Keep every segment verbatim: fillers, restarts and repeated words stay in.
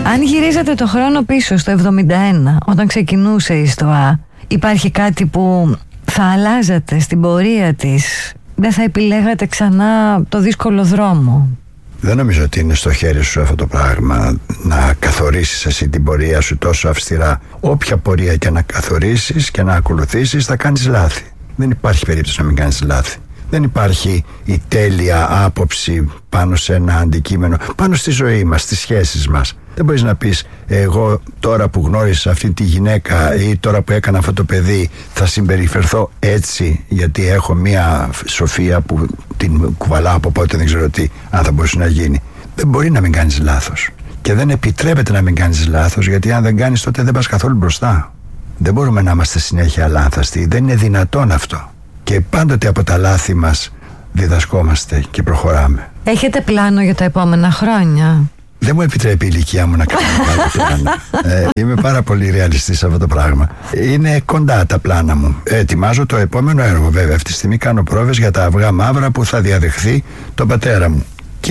Αν γυρίζατε το χρόνο πίσω στο εβδομήντα ένα, όταν ξεκινούσε η ΣΤΟΑ, υπάρχει κάτι που θα αλλάζατε στην πορεία της? Δεν θα επιλέγατε ξανά το δύσκολο δρόμο? Δεν νομίζω ότι είναι στο χέρι σου αυτό το πράγμα, να καθορίσεις εσύ την πορεία σου τόσο αυστηρά. Όποια πορεία και να καθορίσεις και να ακολουθήσεις, θα κάνεις λάθη. Δεν υπάρχει περίπτωση να μην κάνεις λάθη. Δεν υπάρχει η τέλεια άποψη πάνω σε ένα αντικείμενο, πάνω στη ζωή μας, στις σχέσεις μας. Δεν μπορείς να πεις, εγώ τώρα που γνώρισα αυτή τη γυναίκα ή τώρα που έκανα αυτό το παιδί θα συμπεριφερθώ έτσι γιατί έχω μια σοφία που την κουβαλάω από πότε δεν ξέρω τι, αν θα μπορούσε να γίνει. Δεν μπορεί να μην κάνεις λάθος. Και δεν επιτρέπεται να μην κάνεις λάθος, γιατί αν δεν κάνεις τότε δεν πας καθόλου μπροστά. Δεν μπορούμε να είμαστε συνέχεια λάνθαστοι. Δεν είναι δυνατόν αυτό. Και πάντοτε από τα λάθη μας διδασκόμαστε και προχωράμε. Έχετε πλάνο για τα επόμενα χρόνια? Δεν μου επιτρέπει η ηλικία μου να κάνω κάτι πλάνα. Ε, είμαι πάρα πολύ ρεαλιστής σε αυτό το πράγμα. Είναι κοντά τα πλάνα μου. Ετοιμάζω το επόμενο έργο, βέβαια. Αυτή τη στιγμή κάνω πρόβες για τα αυγά μαύρα που θα διαδεχθεί τον πατέρα μου.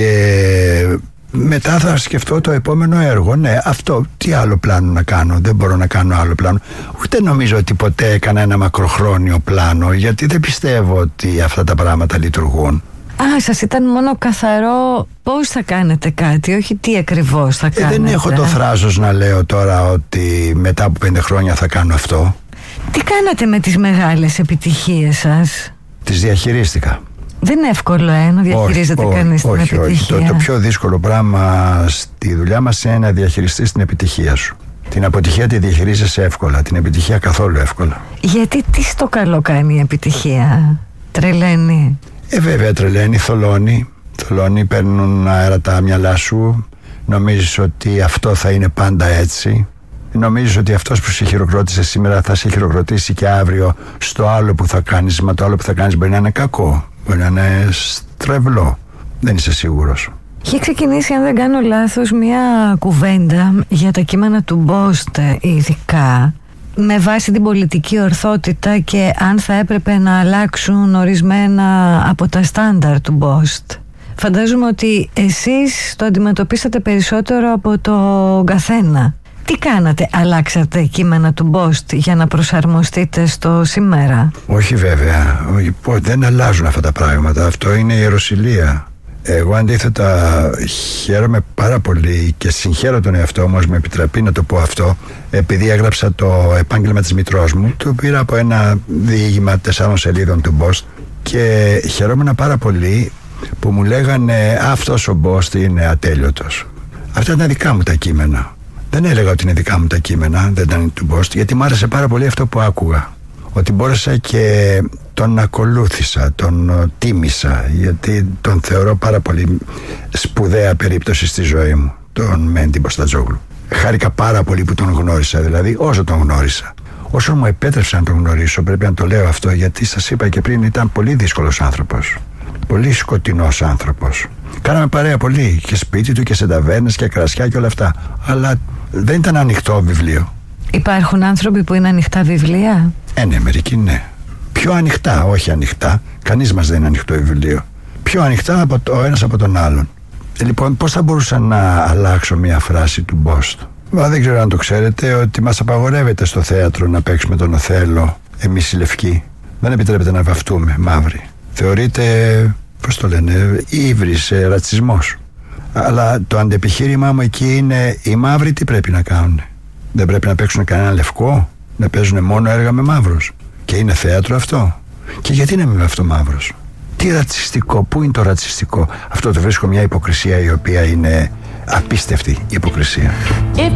Και μετά θα σκεφτώ το επόμενο έργο. Ναι, αυτό. Τι άλλο πλάνο να κάνω? Δεν μπορώ να κάνω άλλο πλάνο. Ούτε νομίζω ότι ποτέ έκανα ένα μακροχρόνιο πλάνο, γιατί δεν πιστεύω ότι αυτά τα πράγματα λειτουργούν. Α, σας ήταν μόνο καθαρό πώς θα κάνετε κάτι, όχι τι ακριβώς θα κάνετε. Ε, δεν έχω το θράσος να λέω τώρα ότι μετά από πέντε χρόνια θα κάνω αυτό. Τι κάνατε με τις μεγάλες επιτυχίες σας? Τις διαχειρίστηκα. Δεν είναι εύκολο ε, να διαχειρίζεται όχι, κανείς όχι, την όχι, επιτυχία. Όχι, το, το πιο δύσκολο πράγμα στη δουλειά μας είναι να διαχειριστείς την επιτυχία σου. Την αποτυχία τη διαχειρίζεσαι εύκολα, την επιτυχία καθόλου εύκολα. Γιατί τι στο καλό κάνει η επιτυχία? Τρελαίνει? Ε, βέβαια τρελαίνει, θολώνει. Θολώνει, παίρνουν αέρα τα μυαλά σου. Νομίζεις ότι αυτό θα είναι πάντα έτσι. Νομίζεις ότι αυτός που σε χειροκρότησε σήμερα θα σε χειροκροτήσει και αύριο στο άλλο που θα κάνεις. Μα το άλλο που θα κάνεις μπορεί να είναι κακό, μπορεί να είναι στρεβλό. Δεν είσαι σίγουρος. Είχε ξεκινήσει, αν δεν κάνω λάθος, μια κουβέντα για τα κείμενα του Μπόστ, ειδικά με βάση την πολιτική ορθότητα και αν θα έπρεπε να αλλάξουν ορισμένα από τα στάνταρ του Μπόστ. Φαντάζομαι ότι εσείς το αντιμετωπίσατε περισσότερο από το καθένα. Τι κάνατε, αλλάξατε κείμενα του Μπόστ για να προσαρμοστείτε στο σήμερα? Όχι βέβαια, δεν αλλάζουν αυτά τα πράγματα, αυτό είναι ιεροσυλία. Εγώ αντίθετα χαίρομαι πάρα πολύ και συγχαίρω τον εαυτό μου, με επιτραπεί να το πω αυτό, επειδή έγραψα το επάγγελμα της μητρός μου. Το πήρα από ένα διήγημα τεσσάρων σελίδων του Μπόστ και χαιρόμουν πάρα πολύ που μου λέγανε αυτός ο Μπόστ είναι ατέλειωτος. Αυτά ήταν δικά μου τα κείμενα. Δεν έλεγα ότι είναι δικά μου τα κείμενα, δεν ήταν του Μπόστ, γιατί μου άρεσε πάρα πολύ αυτό που άκουγα. Ότι μπόρεσα και τον ακολούθησα, τον τίμησα, γιατί τον θεωρώ πάρα πολύ σπουδαία περίπτωση στη ζωή μου, τον Μέντι Μποστατζόγλου. Χάρηκα πάρα πολύ που τον γνώρισα, δηλαδή όσο τον γνώρισα. Όσο μου επέτρεψε να τον γνωρίσω, πρέπει να το λέω αυτό, γιατί σας είπα και πριν, ήταν πολύ δύσκολος άνθρωπος. Πολύ σκοτεινός άνθρωπος. Κάναμε παρέα πολύ, και σπίτι του και σε ταβέρνες και κρασιά και όλα αυτά. Αλλά δεν ήταν ανοιχτό βιβλίο. Υπάρχουν άνθρωποι που είναι ανοιχτά βιβλία? Ε, ναι, μερικοί ναι. Πιο ανοιχτά, όχι ανοιχτά. Κανείς μας δεν είναι ανοιχτό βιβλίο. Πιο ανοιχτά από το, ο ένας από τον άλλον. Ε, λοιπόν, πώς θα μπορούσα να αλλάξω μια φράση του Μπόστ? Μα δεν ξέρω αν το ξέρετε, ότι μας απαγορεύεται στο θέατρο να παίξουμε τον Οθέλο, εμείς οι λευκοί. Δεν επιτρέπεται να βαφτούμε μαύροι. Θεωρείται, πώς το λένε, ύβρις, ε, ρατσισμός. Αλλά το αντεπιχείρημά μου εκεί είναι, οι μαύροι τι πρέπει να κάνουν? Δεν πρέπει να παίξουν κανένα λευκό, να παίζουν μόνο έργα με μαύρους? Και είναι θέατρο αυτό? Και γιατί να μην βαφτώ μαύρος? Τι ρατσιστικό, πού είναι το ρατσιστικό? Αυτό το βρίσκω μια υποκρισία η οποία είναι απίστευτη υποκρισία.